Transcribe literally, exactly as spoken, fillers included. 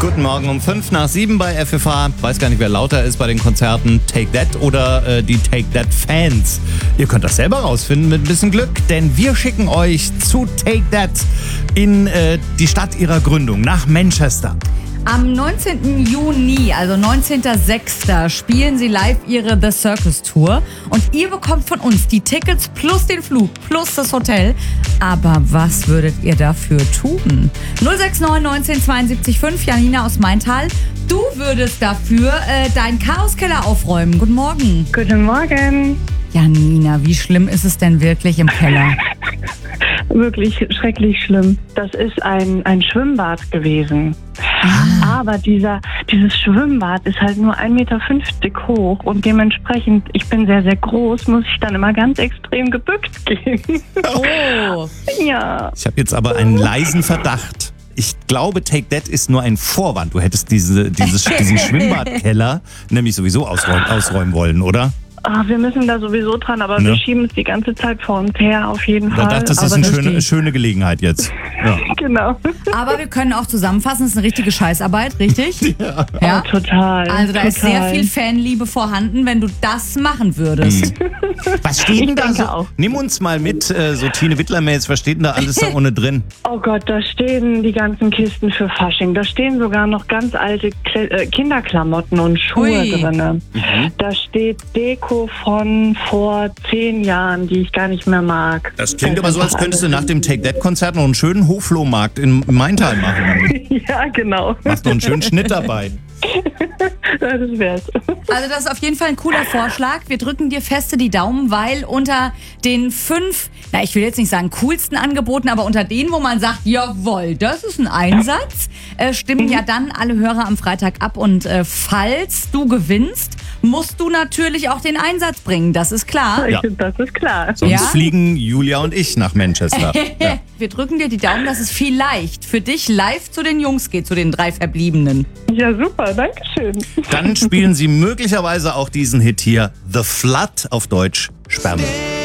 Guten Morgen um fünf nach sieben bei F F H. Weiß gar nicht, wer lauter ist bei den Konzerten. Take That oder äh, die Take That Fans. Ihr könnt das selber rausfinden mit ein bisschen Glück, denn wir schicken euch zu Take That in äh, die Stadt ihrer Gründung, nach Manchester. Am neunzehnten Juni, also neunzehnten sechsten spielen sie live ihre The Circus Tour und ihr bekommt von uns die Tickets plus den Flug plus das Hotel. Aber was würdet ihr dafür tun? null sechs neun neunzehn zweiundsiebzig fünf, Janina aus Maintal. Du würdest dafür äh, deinen Chaoskeller aufräumen. Guten Morgen. Guten Morgen. Janina, wie schlimm ist es denn wirklich im Keller? Wirklich schrecklich schlimm. Das ist ein, ein Schwimmbad gewesen. Ah. Aber dieser, dieses Schwimmbad ist halt nur ein Meter fünfzig hoch und dementsprechend, ich bin sehr, sehr groß, muss ich dann immer ganz extrem gebückt gehen. Oh. Ja. Ich habe jetzt aber einen leisen Verdacht. Ich glaube, Take That ist nur ein Vorwand. Du hättest diese, dieses, diesen Schwimmbadkeller nämlich sowieso ausräumen, ausräumen wollen, oder? Ah, wir müssen da sowieso dran, aber Ne? wir schieben es die ganze Zeit vor uns her, auf jeden Da Fall. dachte ich, das ist aber eine das schöne, geht. schöne Gelegenheit jetzt. Ja. Genau. Aber wir können auch zusammenfassen, es ist eine richtige Scheißarbeit, richtig? Ja. ja? Oh, total. Also da total. ist sehr viel Fanliebe vorhanden, wenn du das machen würdest. Was steht denn Ich da denke so? auch. Nimm uns mal mit, äh, so Tine Wittler-Mails, was steht denn da alles da ohne drin? Oh Gott, da stehen die ganzen Kisten für Fasching. Da stehen sogar noch ganz alte Kle äh, Kinderklamotten und Schuhe Ui. drin. Mhm. Da steht Deko von vor zehn Jahren, die ich gar nicht mehr mag. Das klingt ist aber so, als einfach könntest du alles- nach dem Take That-Konzert noch einen schönen Hochflohmarkt in Maintal machen. Ja, genau. Machst noch einen schönen Schnitt dabei. Das wär's. Also das ist auf jeden Fall ein cooler Vorschlag. Wir drücken dir feste die Daumen, weil unter den fünf, na ich will jetzt nicht sagen coolsten Angeboten, aber unter denen, wo man sagt, jawohl, das ist ein Einsatz, äh, stimmen ja dann alle Hörer am Freitag ab. Und äh, falls du gewinnst, musst du natürlich auch den Einsatz bringen, das ist klar. Ja. Das ist klar. Sonst Ja? fliegen Julia und ich nach Manchester. Ja. Wir drücken dir die Daumen, dass es vielleicht für dich live zu den Jungs geht, zu den drei Verbliebenen. Ja, super, danke schön. Dann spielen sie möglicherweise auch diesen Hit hier, The Flood, auf Deutsch Sperrmüll.